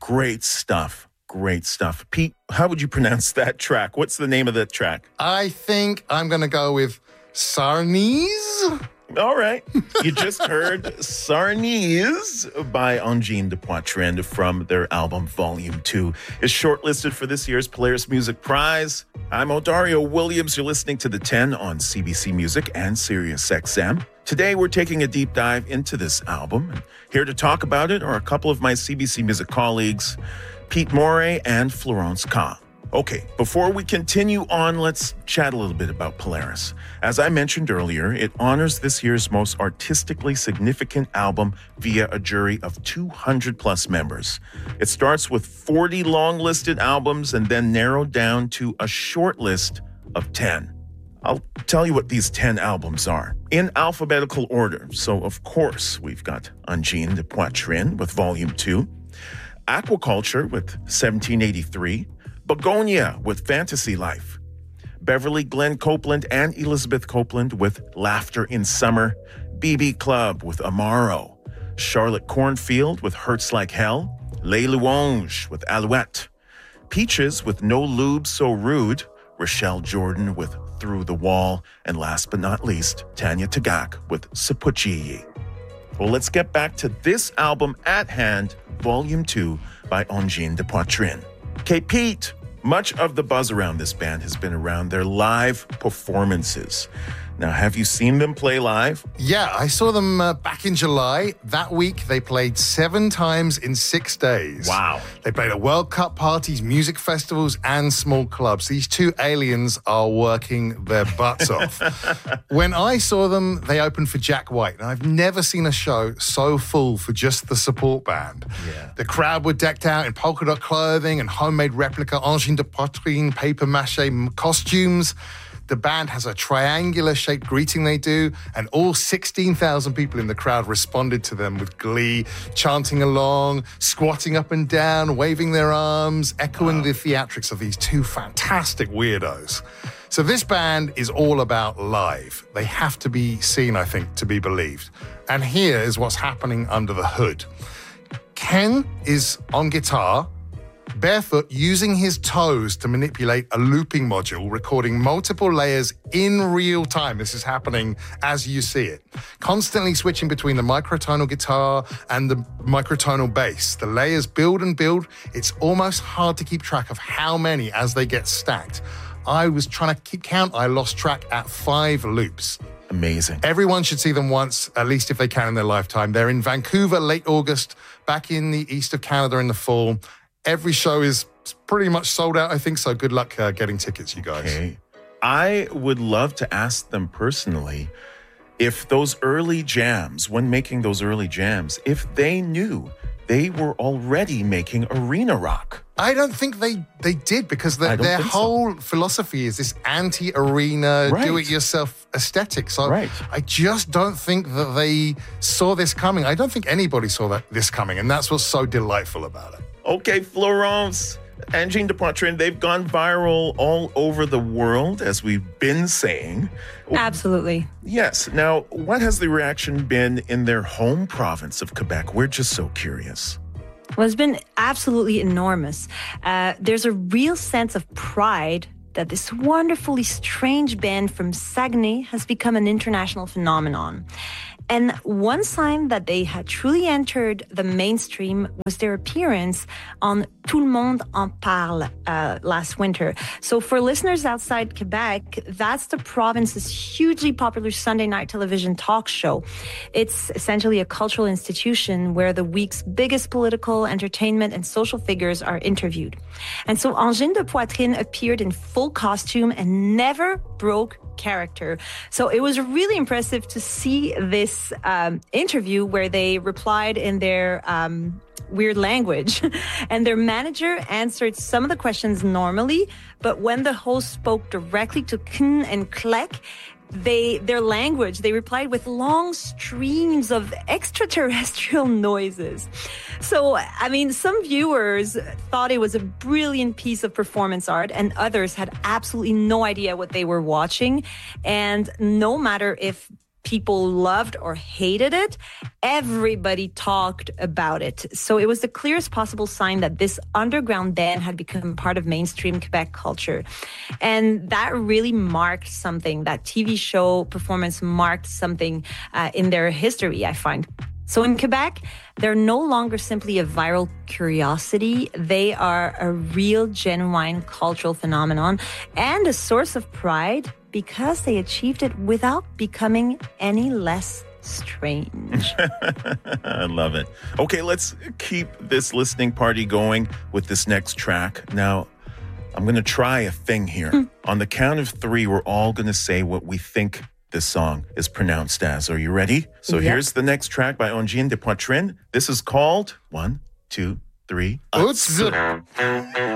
Great stuff. Great stuff. Pete, how would you pronounce that track? What's the name of that track? I think I'm going to go with Sarnese. All right. You just heard Sarnese by Angine de Poitrine from their album Volume 2. It's shortlisted for this year's Polaris Music Prize. I'm Odario Williams. You're listening to The 10 on CBC Music and Sirius XM. Today, we're taking a deep dive into this album. And here to talk about it are a couple of my CBC Music colleagues, Pete Morey and Florence Ka. Okay, before we continue on, let's chat a little bit about Polaris. As I mentioned earlier, it honors this year's most artistically significant album via a jury of 200 plus members. It starts with 40 long-listed albums and then narrowed down to a short list of 10. I'll tell you what these 10 albums are in alphabetical order. So, of course, we've got Angine de Poitrine with Volume 2, Aquaculture with 1783, Begonia with Fantasy Life, Beverly Glenn Copeland and Elizabeth Copeland with Laughter in Summer, BB Club with Amaro, Charlotte Cornfield with Hurts Like Hell, Les Louanges with Alouette, Peaches with No Lube So Rude, Rochelle Jordan with Through the Wall, and last but not least, Tanya Tagaq with Sapuchiyi. Well, let's get back to this album at hand, Volume 2 by Angine de Poitrine. Okay, Pete, much of the buzz around this band has been around their live performances. Now, have you seen them play live? Yeah, I saw them back in July. That week, they played 7 times in 6 days. Wow. They played at World Cup parties, music festivals, and small clubs. These two aliens are working their butts off. When I saw them, they opened for Jack White, and I've never seen a show so full for just the support band. Yeah. The crowd were decked out in polka dot clothing and homemade replica Angine de Poitrine papier-mâché costumes. The band has a triangular-shaped greeting they do, and all 16,000 people in the crowd responded to them with glee, chanting along, squatting up and down, waving their arms, echoing the theatrics of these two fantastic weirdos. So this band is all about live. They have to be seen, I think, to be believed. And here is what's happening under the hood. Ken is on guitar, barefoot, using his toes to manipulate a looping module, recording multiple layers in real time. This is happening as you see it. Constantly switching between the microtonal guitar and the microtonal bass. The layers build and build. It's almost hard to keep track of how many as they get stacked. I was trying to keep count. I lost track at 5 loops. Amazing. Everyone should see them once, at least if they can in their lifetime. They're in Vancouver late August, back in the east of Canada in the fall. Every show is pretty much sold out, I think, so good luck getting tickets, you guys. Okay. I would love to ask them personally if those early jams, when making those early jams, if they knew they were already making arena rock. I don't think they did, because their whole philosophy is this anti-arena, do-it-yourself aesthetic. So I just don't think that they saw this coming. I don't think anybody saw this coming, and that's what's so delightful about it. Okay, Florence, Angine de Poitrine, they've gone viral all over the world, as we've been saying. Absolutely. Yes. Now, what has the reaction been in their home province of Quebec? We're just so curious. Well, it's been absolutely enormous. There's a real sense of pride that this wonderfully strange band from Saguenay has become an international phenomenon. And one sign that they had truly entered the mainstream was their appearance on Tout le monde en parle last winter. So for listeners outside Quebec, that's the province's hugely popular Sunday night television talk show. It's essentially a cultural institution where the week's biggest political, entertainment, and social figures are interviewed. And so Angine de Poitrine appeared in full costume and never broke character. So it was really impressive to see this interview where they replied in their weird language. And their manager answered some of the questions normally, but when the host spoke directly to Kn and Klek, their language, they replied with long streams of extraterrestrial noises. So, I mean, some viewers thought it was a brilliant piece of performance art, and others had absolutely no idea what they were watching. And no matter if people loved or hated it, everybody talked about it. So it was the clearest possible sign that this underground band had become part of mainstream Quebec culture. And that really marked something. That TV show performance marked something in their history, I find. So in Quebec, they're no longer simply a viral curiosity. They are a real, genuine cultural phenomenon and a source of pride because they achieved it without becoming any less strange. I love it. Okay, let's keep this listening party going with this next track. Now, I'm going to try a thing here. On the count of 3, we're all going to say what we think this song is pronounced as. Are you ready? So here's the next track by Ongine de Poitrine. This is called 1, 2, 3. Oops.